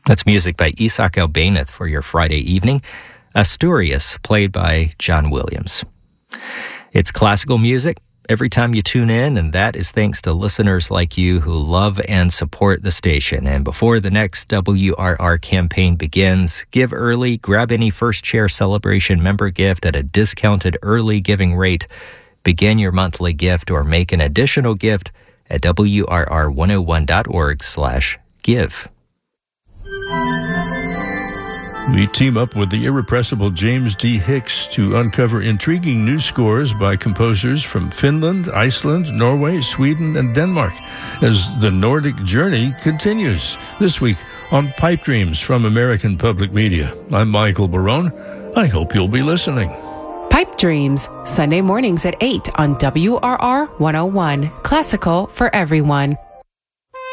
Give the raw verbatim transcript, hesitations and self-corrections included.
That's music by Isaac Albéniz for your Friday evening. Asturias, played by John Williams. It's classical music every time you tune in, and that is thanks to listeners like you who love and support the station. And before the next W R R campaign begins, give early, grab any First Chair Celebration member gift at a discounted early giving rate. Begin your monthly gift or make an additional gift at W R R one oh one dot org slash give. We team up with the irrepressible James D. Hicks to uncover intriguing new scores by composers from Finland, Iceland, Norway, Sweden, and Denmark as the Nordic journey continues. This week on Pipe Dreams from American Public Media. I'm Michael Barone. I hope you'll be listening. Pipe Dreams, Sunday mornings at eight on W R R one oh one. Classical for everyone.